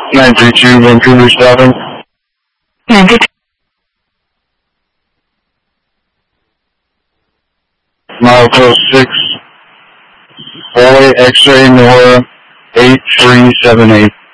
932 Vancouver stopping. 932. Milepost 6, Boy X-ray Nora 8378.